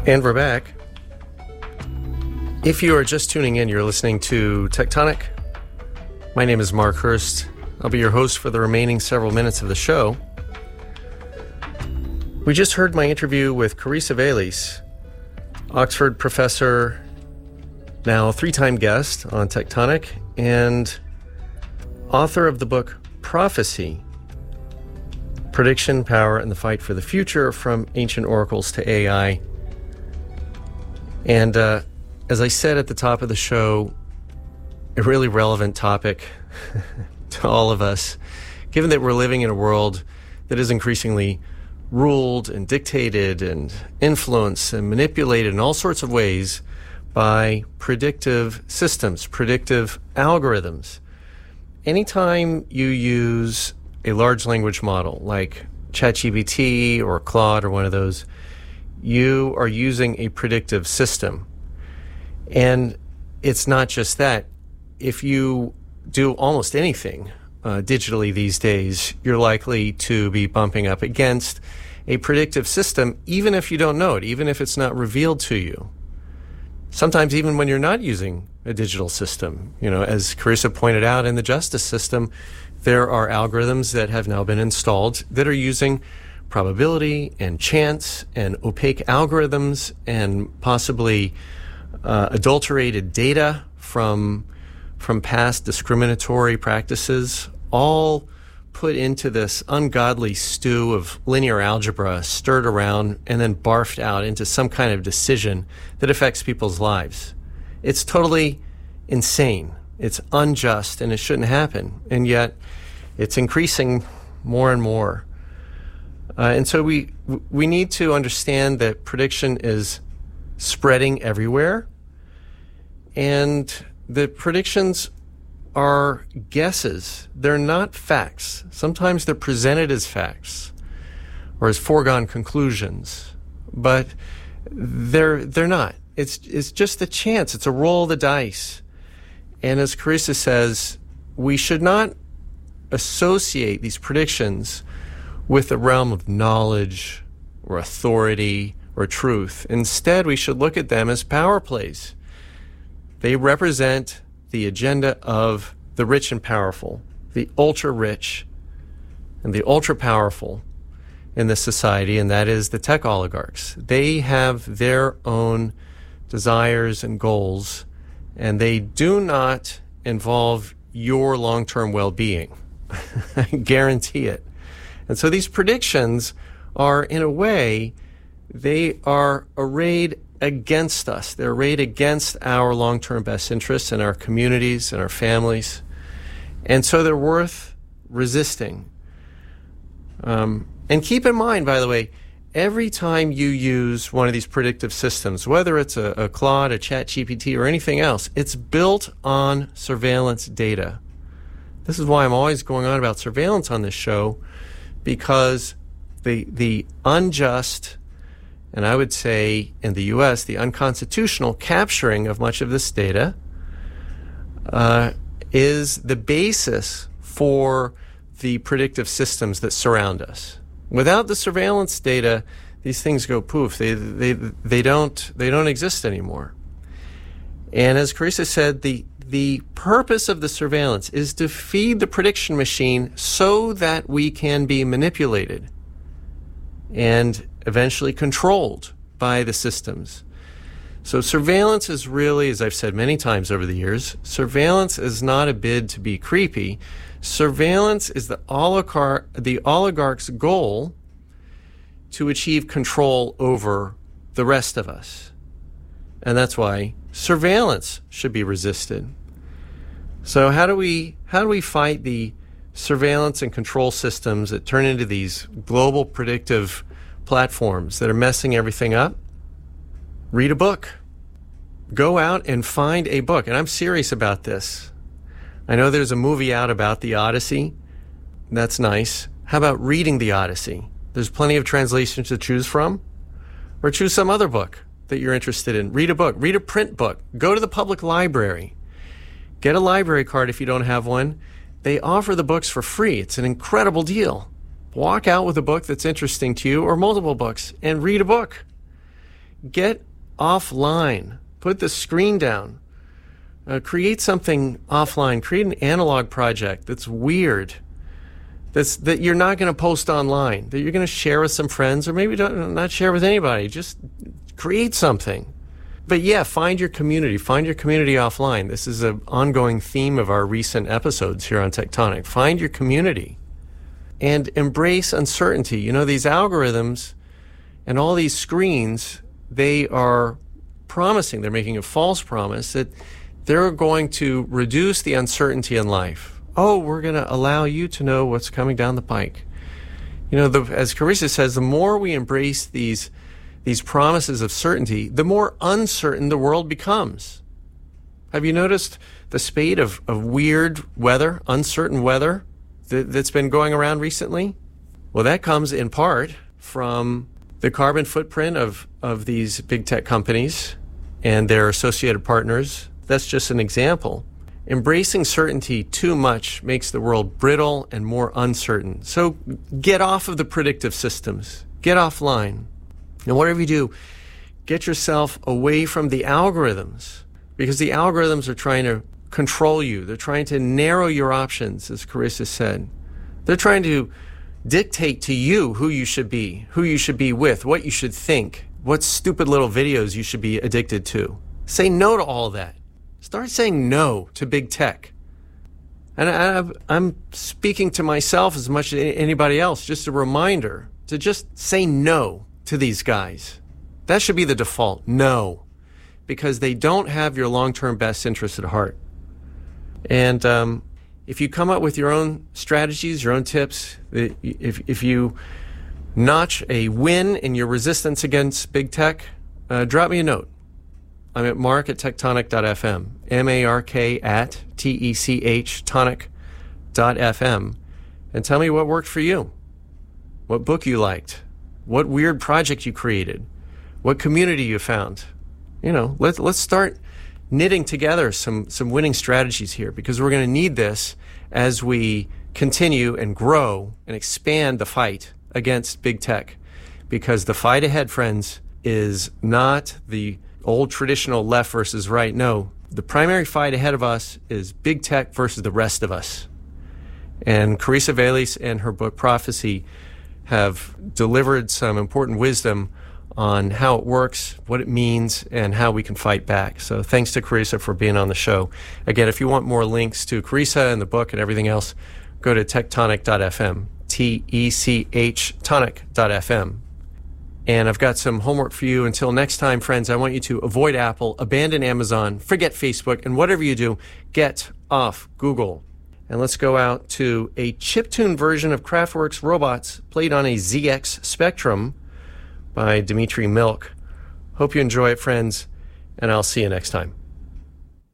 And we're back. If you are just tuning in, you're listening to Tectonic. My name is Mark Hurst. I'll be your host for the remaining several minutes of the show. We just heard my interview with Carissa Baylis, Oxford professor, now three-time guest on Tectonic, and author of the book Prophecy, Prediction, Power, and the Fight for the Future, From Ancient Oracles to AI. And as I said at the top of the show, a really relevant topic to all of us, given that we're living in a world that is increasingly ruled and dictated and influenced and manipulated in all sorts of ways by predictive systems, predictive algorithms. Anytime you use a large language model like ChatGPT or Claude or one of those, you are using a predictive system. And it's not just that. If you do almost anything digitally these days, you're likely to be bumping up against a predictive system, even if you don't know it, even if it's not revealed to you. Sometimes even when you're not using a digital system. You know, as Carissa pointed out, in the justice system, there are algorithms that have now been installed that are using probability and chance and opaque algorithms and possibly adulterated data from past discriminatory practices, all put into this ungodly stew of linear algebra, stirred around and then barfed out into some kind of decision that affects people's lives. It's totally insane. It's unjust, and it shouldn't happen. And yet it's increasing more and more. And so we need to understand that prediction is spreading everywhere, and the predictions are guesses. They're not facts. Sometimes they're presented as facts or as foregone conclusions, but they're not. It's just a chance. It's a roll of the dice. And as Carissa says, we should not associate these predictions with the realm of knowledge or authority or truth. Instead, we should look at them as power plays. They represent the agenda of the rich and powerful, the ultra-rich and the ultra-powerful in this society, and that is the tech oligarchs. They have their own desires and goals, and they do not involve your long-term well-being. I guarantee it. And so these predictions are, in a way, they are arrayed against us. They're arrayed against our long-term best interests and our communities and our families. And so they're worth resisting. And keep in mind, by the way, every time you use one of these predictive systems, whether it's a Claude, a ChatGPT, or anything else, it's built on surveillance data. This is why I'm always going on about surveillance on this show, because the unjust, and I would say in the U.S., the unconstitutional capturing of much of this data is the basis for the predictive systems that surround us. Without the surveillance data, these things go poof. They don't exist anymore. And as Carissa said, the purpose of the surveillance is to feed the prediction machine so that we can be manipulated and eventually controlled by the systems. So surveillance is really, as I've said many times over the years, surveillance is not a bid to be creepy. Surveillance is the oligarch's goal to achieve control over the rest of us. And that's why surveillance should be resisted. So how do we fight the surveillance and control systems that turn into these global predictive platforms that are messing everything up? Read a book. Go out and find a book. And I'm serious about this. I know there's a movie out about the Odyssey. That's nice. How about reading the Odyssey? There's plenty of translations to choose from. Or choose some other book that you're interested in. Read a book. Read a print book. Go to the public library. Get a library card if you don't have one. They offer the books for free. It's an incredible deal. Walk out with a book that's interesting to you, or multiple books, and read a book. get offline. Put the screen down. Create something offline. Create an analog project that's weird, that you're not going to post online, that you're going to share with some friends, or maybe not share with anybody. Just create something. But yeah, find your community. Find your community offline. This is an ongoing theme of our recent episodes here on Tectonic. Find your community and embrace uncertainty. You know, these algorithms and all these screens, they are promising, they're making a false promise that they're going to reduce the uncertainty in life. Oh, we're going to allow you to know what's coming down the pike. You know, as Carissa says, the more we embrace these promises of certainty, the more uncertain the world becomes. Have you noticed the spate of weird weather, uncertain weather that's been going around recently? Well, that comes in part from the carbon footprint of these big tech companies and their associated partners. That's just an example. Embracing certainty too much makes the world brittle and more uncertain. So get off of the predictive systems. Get offline. And whatever you do, get yourself away from the algorithms, because the algorithms are trying to control you. They're trying to narrow your options, as Carissa said. They're trying to dictate to you who you should be with, what you should think, what stupid little videos you should be addicted to. Say no to all that. Start saying no to big tech. And I'm speaking to myself as much as anybody else, just a reminder to just say no to these guys. That should be the default. No. Because they don't have your long-term best interest at heart. And if you come up with your own strategies, your own tips, if you notch a win in your resistance against big tech, drop me a note. I'm at mark@tectonic.fm, MARK@TECH, tonic.fm, and tell me what worked for you, what book you liked, what weird project you created, what community you found. You know, let's start knitting together some winning strategies here, because we're going to need this as we continue and grow and expand the fight against big tech. Because the fight ahead, friends, is not the old traditional left versus right. No, the primary fight ahead of us is big tech versus the rest of us. And Carissa Vélez and her book Prophecy have delivered some important wisdom on how it works, what it means, and how we can fight back. So thanks to Carissa for being on the show. Again, if you want more links to Carissa and the book and everything else, go to tectonic.fm, TECH tonic.fm. And I've got some homework for you. Until next time, friends, I want you to avoid Apple, abandon Amazon, forget Facebook, and whatever you do, get off Google. And let's go out to a chiptune version of Kraftwerk's Robots played on a ZX Spectrum by Dimitri Milk. Hope you enjoy it, friends, and I'll see you next time.